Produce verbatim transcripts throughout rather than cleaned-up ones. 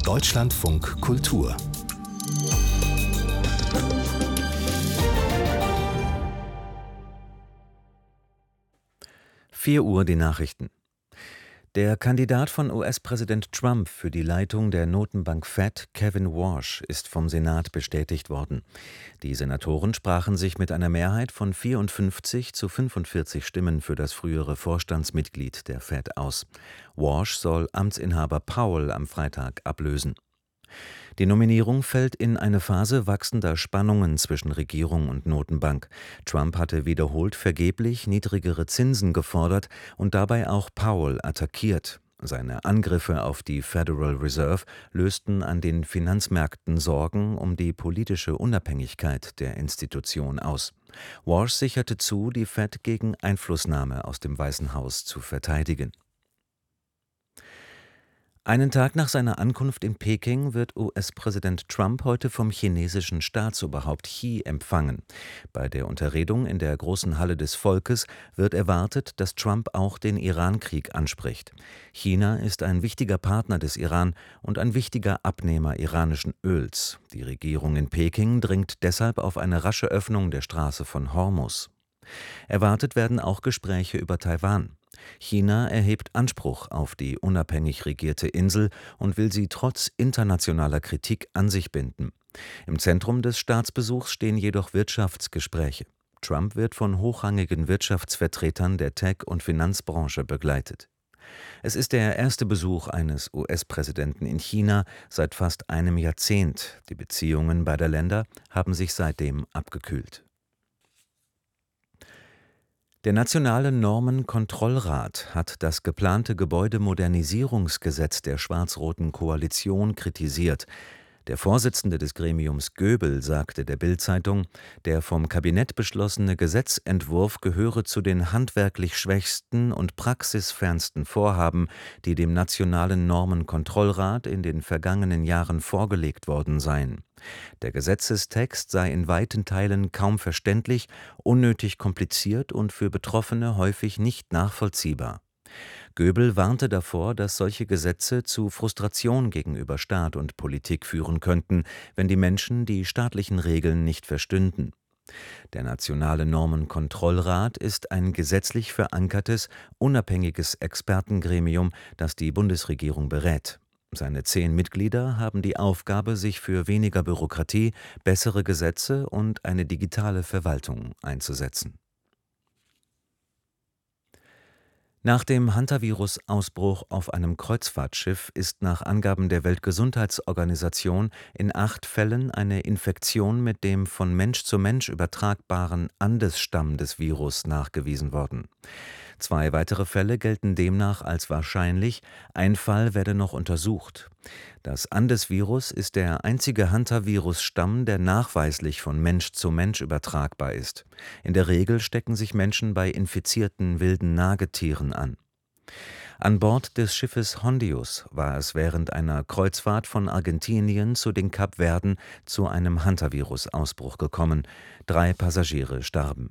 Deutschlandfunk Kultur. vier Uhr die Nachrichten. Der Kandidat von U S-Präsident Trump für die Leitung der Notenbank Fed, Kevin Warsh, ist vom Senat bestätigt worden. Die Senatoren sprachen sich mit einer Mehrheit von vierundfünfzig zu fünfundvierzig Stimmen für das frühere Vorstandsmitglied der Fed aus. Warsh soll Amtsinhaber Powell am Freitag ablösen. Die Nominierung fällt in eine Phase wachsender Spannungen zwischen Regierung und Notenbank. Trump hatte wiederholt vergeblich niedrigere Zinsen gefordert und dabei auch Powell attackiert. Seine Angriffe auf die Federal Reserve lösten an den Finanzmärkten Sorgen um die politische Unabhängigkeit der Institution aus. Warsh sicherte zu, die Fed gegen Einflussnahme aus dem Weißen Haus zu verteidigen. Einen Tag nach seiner Ankunft in Peking wird U S-Präsident Trump heute vom chinesischen Staatsoberhaupt Xi empfangen. Bei der Unterredung in der großen Halle des Volkes wird erwartet, dass Trump auch den Irankrieg anspricht. China ist ein wichtiger Partner des Iran und ein wichtiger Abnehmer iranischen Öls. Die Regierung in Peking dringt deshalb auf eine rasche Öffnung der Straße von Hormuz. Erwartet werden auch Gespräche über Taiwan. China erhebt Anspruch auf die unabhängig regierte Insel und will sie trotz internationaler Kritik an sich binden. Im Zentrum des Staatsbesuchs stehen jedoch Wirtschaftsgespräche. Trump wird von hochrangigen Wirtschaftsvertretern der Tech- und Finanzbranche begleitet. Es ist der erste Besuch eines U S-Präsidenten in China seit fast einem Jahrzehnt. Die Beziehungen beider Länder haben sich seitdem abgekühlt. Der Nationale Normenkontrollrat hat das geplante Gebäudemodernisierungsgesetz der schwarz-roten Koalition kritisiert. Der Vorsitzende des Gremiums Göbel sagte der Bild-Zeitung, der vom Kabinett beschlossene Gesetzentwurf gehöre zu den handwerklich schwächsten und praxisfernsten Vorhaben, die dem Nationalen Normenkontrollrat in den vergangenen Jahren vorgelegt worden seien. Der Gesetzestext sei in weiten Teilen kaum verständlich, unnötig kompliziert und für Betroffene häufig nicht nachvollziehbar. Göbel warnte davor, dass solche Gesetze zu Frustration gegenüber Staat und Politik führen könnten, wenn die Menschen die staatlichen Regeln nicht verstünden. Der Nationale Normenkontrollrat ist ein gesetzlich verankertes, unabhängiges Expertengremium, das die Bundesregierung berät. Seine zehn Mitglieder haben die Aufgabe, sich für weniger Bürokratie, bessere Gesetze und eine digitale Verwaltung einzusetzen. Nach dem Hantavirus-Ausbruch auf einem Kreuzfahrtschiff ist nach Angaben der Weltgesundheitsorganisation in acht Fällen eine Infektion mit dem von Mensch zu Mensch übertragbaren Andes-Stamm des Virus nachgewiesen worden. Zwei weitere Fälle gelten demnach als wahrscheinlich, ein Fall werde noch untersucht. Das Andes-Virus ist der einzige Hantavirus-Stamm, der nachweislich von Mensch zu Mensch übertragbar ist. In der Regel stecken sich Menschen bei infizierten wilden Nagetieren an. An Bord des Schiffes Hondius war es während einer Kreuzfahrt von Argentinien zu den Kapverden zu einem Hantavirus-Ausbruch gekommen. Drei Passagiere starben.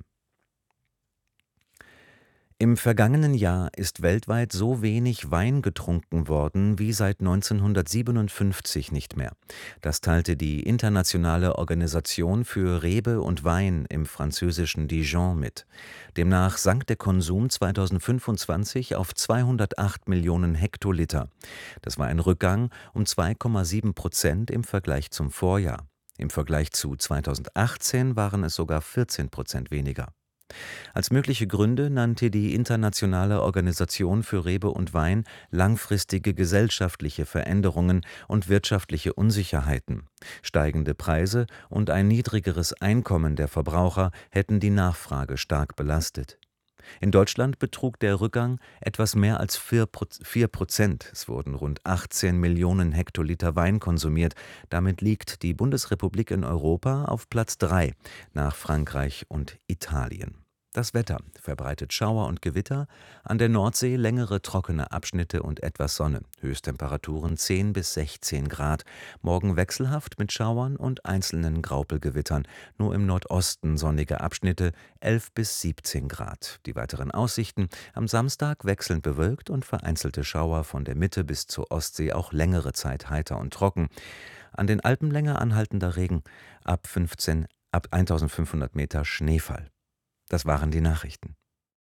Im vergangenen Jahr ist weltweit so wenig Wein getrunken worden wie seit neunzehnhundertsiebenundfünfzig nicht mehr. Das teilte die Internationale Organisation für Rebe und Wein im französischen Dijon mit. Demnach sank der Konsum zweitausendfünfundzwanzig auf zweihundertacht Millionen Hektoliter. Das war ein Rückgang um zwei Komma sieben Prozent im Vergleich zum Vorjahr. Im Vergleich zu zweitausendachtzehn waren es sogar vierzehn Prozent weniger. Als mögliche Gründe nannte die Internationale Organisation für Rebe und Wein langfristige gesellschaftliche Veränderungen und wirtschaftliche Unsicherheiten. Steigende Preise und ein niedrigeres Einkommen der Verbraucher hätten die Nachfrage stark belastet. In Deutschland betrug der Rückgang etwas mehr als vier Prozent. Es wurden rund achtzehn Millionen Hektoliter Wein konsumiert. Damit liegt die Bundesrepublik in Europa auf Platz drei nach Frankreich und Italien. Das Wetter verbreitet Schauer und Gewitter, an der Nordsee längere trockene Abschnitte und etwas Sonne, Höchsttemperaturen zehn bis sechzehn Grad, morgen wechselhaft mit Schauern und einzelnen Graupelgewittern, nur im Nordosten sonnige Abschnitte, elf bis siebzehn Grad. Die weiteren Aussichten: am Samstag wechselnd bewölkt und vereinzelte Schauer, von der Mitte bis zur Ostsee auch längere Zeit heiter und trocken. An den Alpen länger anhaltender Regen, ab fünfzehn, ab eintausendfünfhundert Meter Schneefall. Das waren die Nachrichten.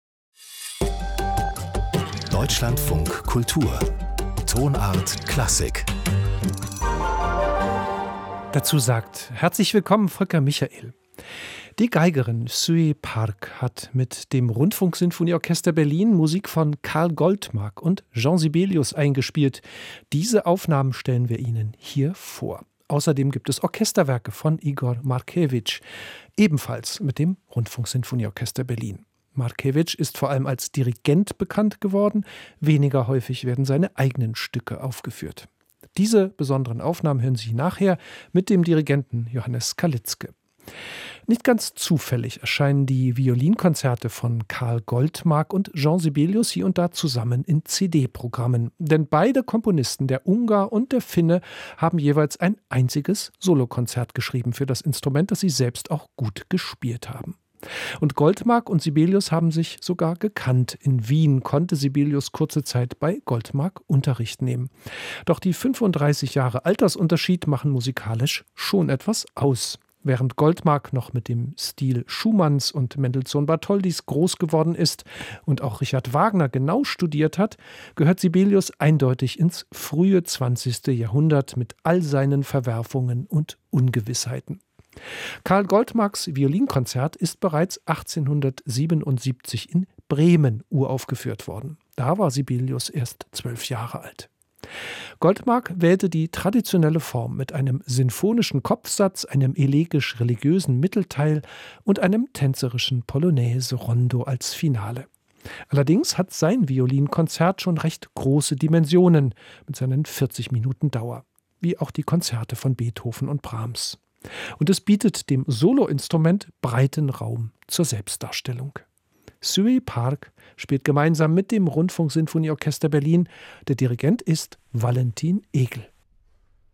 Deutschlandfunk Kultur. Tonart Klassik. Dazu sagt herzlich willkommen Volker Michael. Die Geigerin Sue Park hat mit dem Rundfunksinfonieorchester Berlin Musik von Karl Goldmark und Jean Sibelius eingespielt. Diese Aufnahmen stellen wir Ihnen hier vor. Außerdem gibt es Orchesterwerke von Igor Markewitsch, ebenfalls mit dem Rundfunksinfonieorchester Berlin. Markewitsch ist vor allem als Dirigent bekannt geworden, weniger häufig werden seine eigenen Stücke aufgeführt. Diese besonderen Aufnahmen hören Sie nachher mit dem Dirigenten Johannes Kalitzke. Nicht ganz zufällig erscheinen die Violinkonzerte von Karl Goldmark und Jean Sibelius hier und da zusammen in C D-Programmen. Denn beide Komponisten, der Ungar und der Finne, haben jeweils ein einziges Solokonzert geschrieben für das Instrument, das sie selbst auch gut gespielt haben. Und Goldmark und Sibelius haben sich sogar gekannt. In Wien konnte Sibelius kurze Zeit bei Goldmark Unterricht nehmen. Doch die fünfunddreißig Jahre Altersunterschied machen musikalisch schon etwas aus. Während Goldmark noch mit dem Stil Schumanns und Mendelssohn-Bartholdys groß geworden ist und auch Richard Wagner genau studiert hat, gehört Sibelius eindeutig ins frühe zwanzigste Jahrhundert mit all seinen Verwerfungen und Ungewissheiten. Karl Goldmarks Violinkonzert ist bereits achtzehnhundertsiebenundsiebzig in Bremen uraufgeführt worden. Da war Sibelius erst zwölf Jahre alt. Goldmark wählte die traditionelle Form mit einem sinfonischen Kopfsatz, einem elegisch-religiösen Mittelteil und einem tänzerischen Polonaise-Rondo als Finale. Allerdings hat sein Violinkonzert schon recht große Dimensionen mit seinen vierzig Minuten Dauer, wie auch die Konzerte von Beethoven und Brahms. Und es bietet dem Soloinstrument breiten Raum zur Selbstdarstellung. Sue Park spielt gemeinsam mit dem Rundfunksinfonieorchester Berlin. Der Dirigent ist Valentin Egel.